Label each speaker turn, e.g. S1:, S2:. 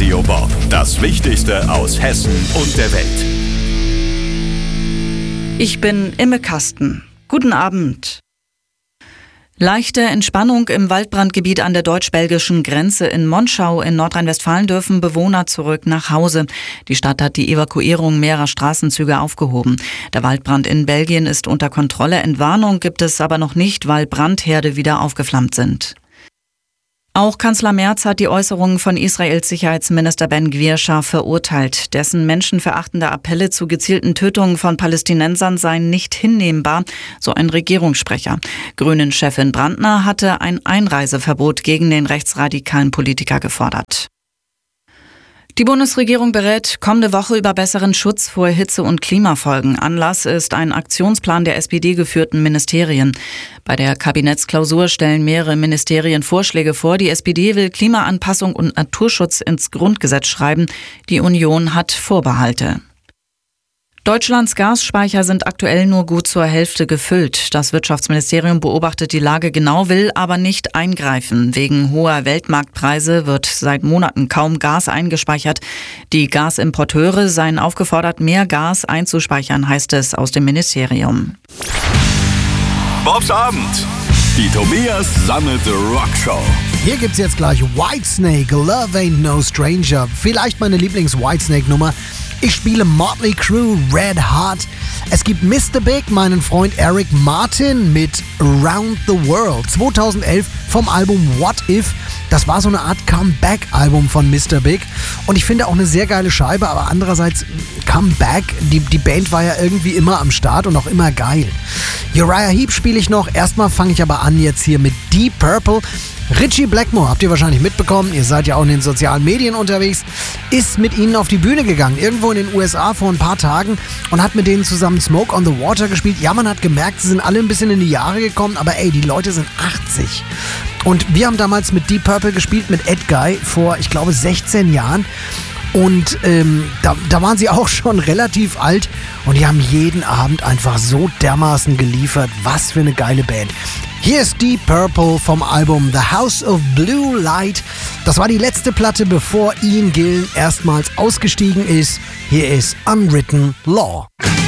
S1: Radio Bob. Das Wichtigste aus Hessen und der Welt.
S2: Ich bin Imme Kasten. Guten Abend. Leichte Entspannung im Waldbrandgebiet an der deutsch-belgischen Grenze in Monschau in Nordrhein-Westfalen dürfen Bewohner zurück nach Hause. Die Stadt hat die Evakuierung mehrerer Straßenzüge aufgehoben. Der Waldbrand in Belgien ist unter Kontrolle. Entwarnung gibt es aber noch nicht, weil Brandherde wieder aufgeflammt sind. Auch Kanzler Merz hat die Äußerungen von Israels Sicherheitsminister Ben Gvir scharf verurteilt. Dessen menschenverachtende Appelle zu gezielten Tötungen von Palästinensern seien nicht hinnehmbar, so ein Regierungssprecher. Grünen-Chefin Brandner hatte ein Einreiseverbot gegen den rechtsradikalen Politiker gefordert. Die Bundesregierung berät kommende Woche über besseren Schutz vor Hitze- und Klimafolgen. Anlass ist ein Aktionsplan der SPD-geführten Ministerien. Bei der Kabinettsklausur stellen mehrere Ministerien Vorschläge vor. Die SPD will Klimaanpassung und Naturschutz ins Grundgesetz schreiben. Die Union hat Vorbehalte. Deutschlands Gasspeicher sind aktuell nur gut zur Hälfte gefüllt. Das Wirtschaftsministerium beobachtet die Lage genau, will aber nicht eingreifen. Wegen hoher Weltmarktpreise wird seit Monaten kaum Gas eingespeichert. Die Gasimporteure seien aufgefordert, mehr Gas einzuspeichern, heißt es aus dem Ministerium.
S1: Bobs Abend. Die Tobias Sammelte Rockshow.
S3: Hier gibt's jetzt gleich Whitesnake, Love Ain't No Stranger. Vielleicht meine Lieblings-Whitesnake-Nummer. Ich spiele Motley Crue, Red Heart. Es gibt Mr. Big, meinen Freund Eric Martin mit Around the World. 2011 vom Album What If. Das war so eine Art Comeback-Album von Mr. Big. Und ich finde auch eine sehr geile Scheibe, aber andererseits Comeback. Die Band war ja irgendwie immer am Start und auch immer geil. Uriah Heep spiele ich noch. Erstmal fange ich aber an jetzt hier mit Deep Purple. Ritchie Blackmore, habt ihr wahrscheinlich mitbekommen, ihr seid ja auch in den sozialen Medien unterwegs, ist mit ihnen auf die Bühne gegangen, irgendwo in den USA vor ein paar Tagen und hat mit denen zusammen Smoke on the Water gespielt. Ja, man hat gemerkt, sie sind alle ein bisschen in die Jahre gekommen, aber ey, die Leute sind 80. Und wir haben damals mit Deep Purple gespielt, mit Ed Guy, vor, ich glaube, 16 Jahren. Und da waren sie auch schon relativ alt und die haben jeden Abend einfach so dermaßen geliefert. Was für eine geile Band. Hier ist Deep Purple vom Album The House of Blue Light. Das war die letzte Platte, bevor Ian Gillan erstmals ausgestiegen ist. Hier ist Unwritten Law.